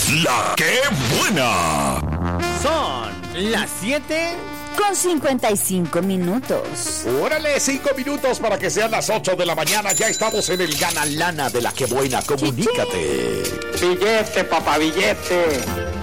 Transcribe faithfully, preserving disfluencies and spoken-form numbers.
La que buena. Son las siete con cincuenta y cinco minutos. Órale, cinco minutos para que sean las ocho de la mañana. Ya estamos en el Gana Lana de La que buena. Comunícate. Billete, papá, billete.